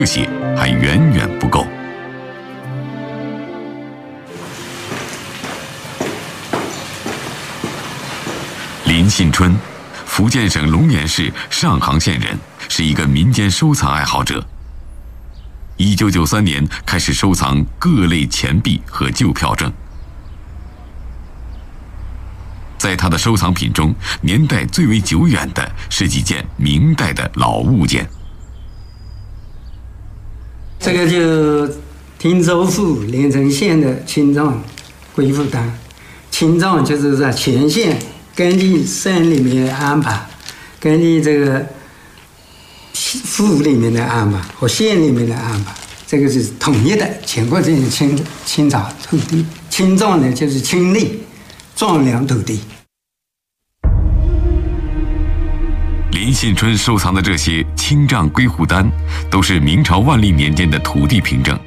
这些还远远不够。林信春，福建省龙岩市上杭县人，是一个民间收藏爱好者。1993年开始收藏各类钱币和旧票证。在他的收藏品中，年代最为久远的是几件明代的老物件。 这个就汀州府连城县的青藏归附单，青藏就是在前线，根据省里面的安排，根据这个府里面的安排和县里面的安排，这个是统一的全国这些清朝土地。青藏呢就是清历壮良土地。 林信春收藏的这些清账归户单，都是明朝万历年间的土地凭证。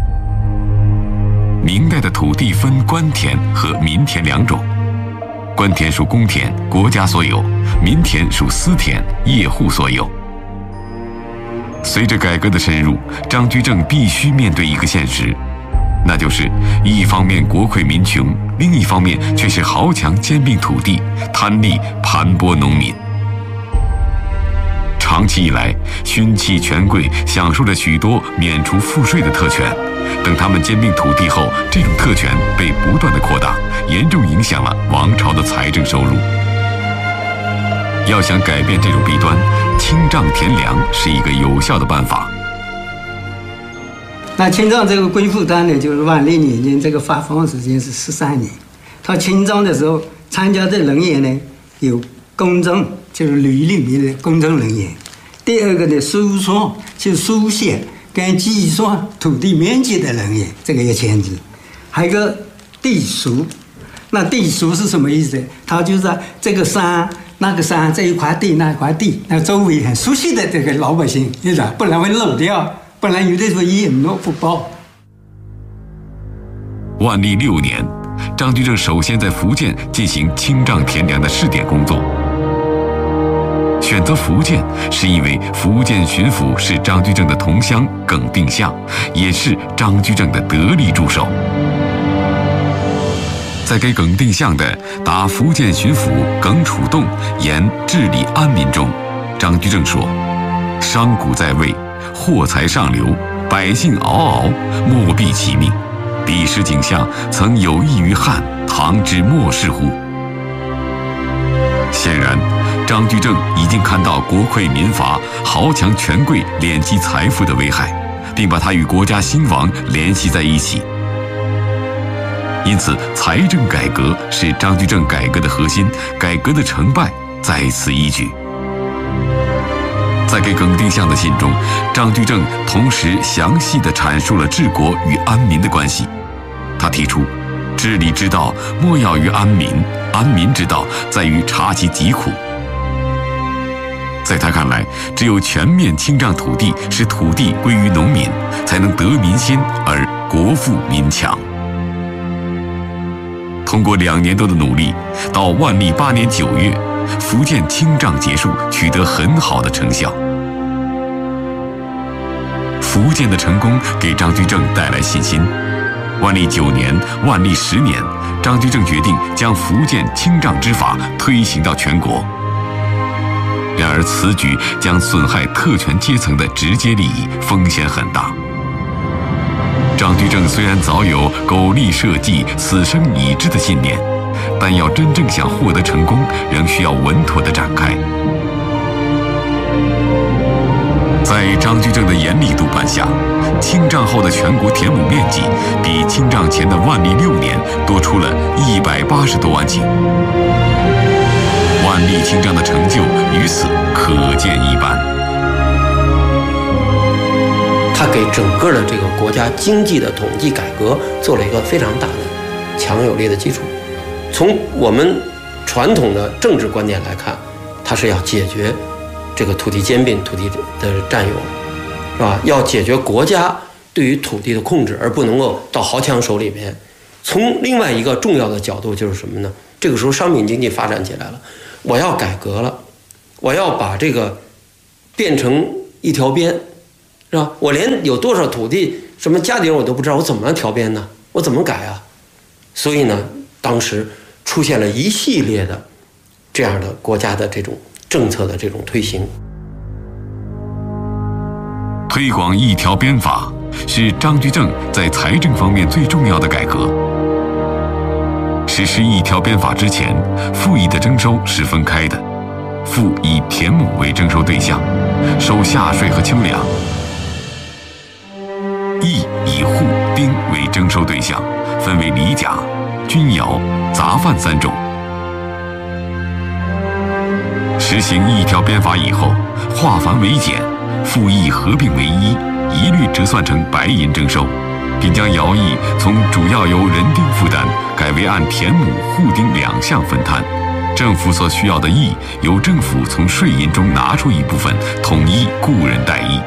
明代的土地分官田和民田两种，官田属公田，国家所有；民田属私田，业户所有。随着改革的深入，张居正必须面对一个现实，那就是一方面国溃民穷，另一方面却是豪强兼并土地，贪利盘剥农民。长期以来，勋戚权贵享受着许多免除赋税的特权，等他们兼并土地后，这种特权被不断的扩大，严重影响了王朝的财政收入。要想改变这种弊端，清账田粮是一个有效的办法。 那清账这个归附单呢，就是万历年间这个发放时间是13年。他清账的时候，参加的人员呢有公证，就是旅里面的公证人员。第二个呢，书算就书写跟计算土地面积的人员，这个要签字。还有一个地属，那地属是什么意思？他就是在这个山、那个山这一块地、那一块地，那周围很熟悉的这个老百姓，是吧？不然会漏掉，不然有的时候隐诺不报。 万历6年，张居正首先在福建进行清账田粮的试点工作。选择福建是因为福建巡抚是张居正的同乡耿定向，也是张居正的得力助手。在给耿定向的答福建巡抚耿楚洞言治理安民中，张居正说：商贾在位，货财上流，百姓嗷嗷，莫避其命。彼时景象曾有益于汉，唐之末世乎？显然，张居正已经看到国溃民乏、豪强权贵敛积财富的危害，并把它与国家兴亡联系在一起。因此，财政改革是张居正改革的核心，改革的成败在此一举。在给耿定向的信中，张居正同时详细地阐述了治国与安民的关系。他提出，治理之道莫要于安民，安民之道在于察其疾苦。在他看来，只有全面清账土地，使土地归于农民，才能得民心而国富民强。通过2年多的努力，到万历8年9月，福建清账结束，取得很好的成效。福建的成功给张居正带来信心。万历9年、万历10年，张居正决定将福建清账之法推行到全国。然而，此举将损害特权阶层的直接利益，风险很大。张居正虽然早有苟利社稷、死生已知的信念，但要真正想获得成功，仍需要稳妥地展开。在张居正的严厉督办下，清账后的全国田亩面积比清账前的万历6年多出了180多万顷。万历清账的成就于此可见一斑。 他给整个的这个国家经济的统计改革做了一个非常大的、强有力的基础。从我们传统的政治观念来看，它是要解决这个土地兼并、土地的占有，是吧？要解决国家对于土地的控制，而不能够到豪强手里面。从另外一个重要的角度就是什么呢？这个时候商品经济发展起来了，我要改革了，我要把这个变成一条边， 是吧？我连有多少土地、什么家底我都不知道，我怎么调编呢？我怎么改啊？所以呢，当时出现了一系列的这样的国家的这种政策的这种推行。 推广一条鞭法是张居正在财政方面最重要的改革。实施一条鞭法之前，赋役的征收是分开的，赋以田亩为征收对象，收夏税和秋粮；役以户丁为征收对象，分为里甲、均徭、杂贩3种。实行一条鞭法以后，化繁为简，赋役合并为一律折算成白银征收，并将徭役从主要由人丁负担改为按田亩、户丁2项分摊，政府所需要的役由政府从税银中拿出一部分，统一雇人代役。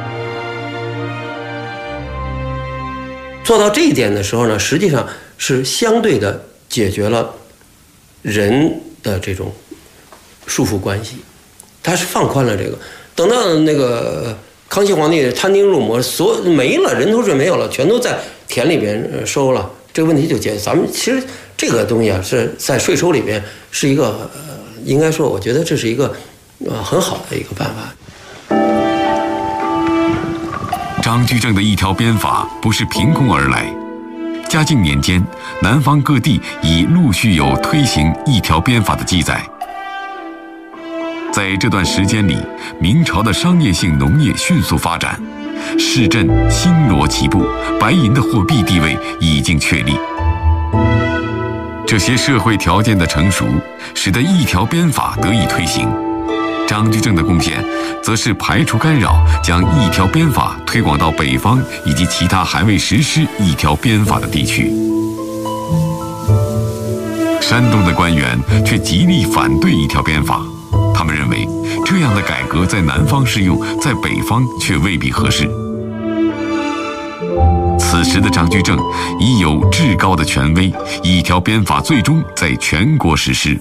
做到这一点的时候呢，实际上是相对的解决了人的这种束缚关系，它是放宽了这个。等到那个康熙皇帝摊丁入亩，没了，人头税没有了，全都在田里边收了，这个问题就解决。咱们其实这个东西啊，是在税收里边是一个应该说，我觉得这是一个很好的一个办法。 张居正的一条鞭法不是凭空而来。嘉靖年间，南方各地已陆续有推行一条鞭法的记载。在这段时间里，明朝的商业性农业迅速发展，市镇星罗棋布，白银的货币地位已经确立。这些社会条件的成熟，使得一条鞭法得以推行。张居正的贡献，则是排除干扰，将一条鞭法推广到北方以及其他还未实施一条鞭法的地区。山东的官员却极力反对一条鞭法，他们认为这样的改革在南方适用，在北方却未必合适。此时的张居正已有至高的权威，一条鞭法最终在全国实施。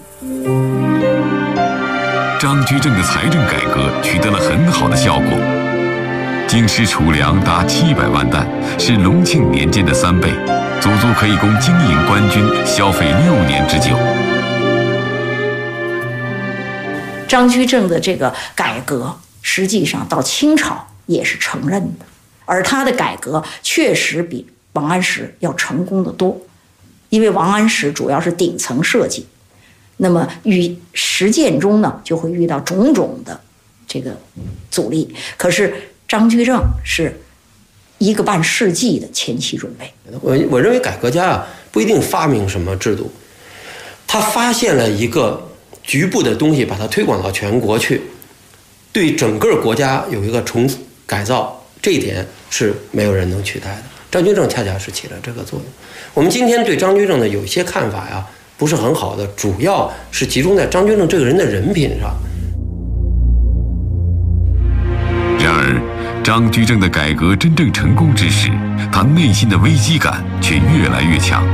张居正的财政改革取得了很好的效果，京师储粮达700万担，是隆庆年间的3倍，足可以供经营官军消费6年之久。 张居正的这个改革，实际上到清朝也是承认的，而他的改革确实比王安石要成功得多，因为王安石主要是顶层设计，那么与实践中呢就会遇到种种的这个阻力。可是张居正是1个半世纪的前期准备。 我认为改革家啊不一定发明什么制度，他发现了一个局部的东西，把它推广到全国去，对整个国家有一个重改造，这一点是没有人能取代的。张居正恰恰是起了这个作用。我们今天对张居正的有些看法呀不是很好的，主要是集中在张居正这个人的人品上。 然而，张居正的改革真正成功之时，他内心的危机感却越来越强。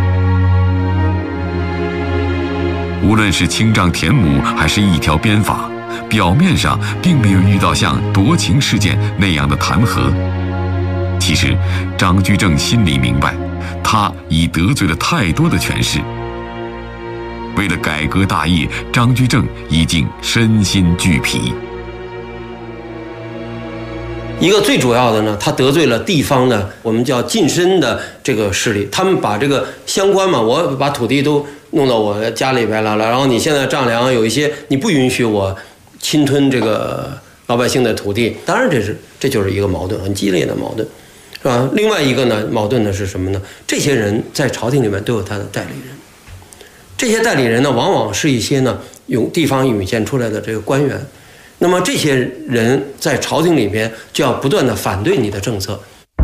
无论是清账田亩，还是一条鞭法，表面上并没有遇到像夺情事件那样的弹劾。其实，张居正心里明白，他已得罪了太多的权势。为了改革大业，张居正已经身心俱疲。 一个最主要的呢，他得罪了地方的我们叫近身的这个势力，他们把这个乡官嘛，我把土地都弄到我家里边来了，然后你现在丈量有一些你不允许我侵吞这个老百姓的土地，当然这就是一个矛盾，很激烈的矛盾，是吧？另外一个呢，矛盾的是什么呢？这些人在朝廷里面都有他的代理人，这些代理人呢，往往是一些呢用地方涌现出来的这个官员。那么这些人在朝廷里边就要不断的反对你的政策。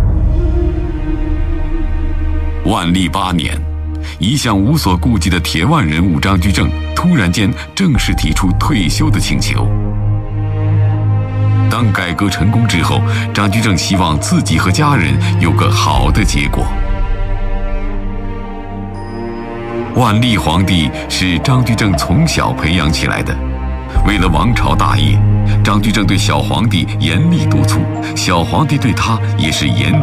万历8年，一向无所顾忌的铁腕人物张居正突然间正式提出退休的请求。当改革成功之后，张居正希望自己和家人有个好的结果。万历皇帝是张居正从小培养起来的，为了王朝大业， 张居正对小皇帝严厉督促，小皇帝对他也是严